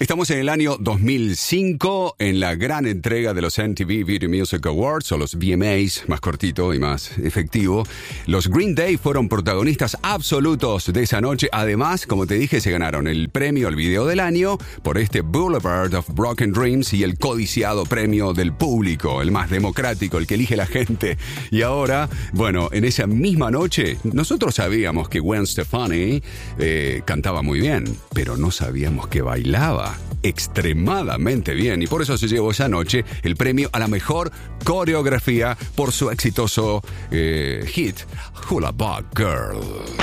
Estamos en el año 2005, en la gran entrega de los MTV Video Music Awards, o los VMAs, más cortito y más efectivo. Los Green Day fueron protagonistas absolutos de esa noche. Además, como te dije, se ganaron el premio al video del año por este Boulevard of Broken Dreams y el codiciado premio del público, el más democrático, el que elige la gente. Y ahora, bueno, en esa misma noche, nosotros sabíamos que Gwen Stefani cantaba muy bien, pero no sabíamos que bailaba extremadamente bien, y por eso se llevó esa noche el premio a la mejor coreografía por su exitoso hit Hula Bug Girl.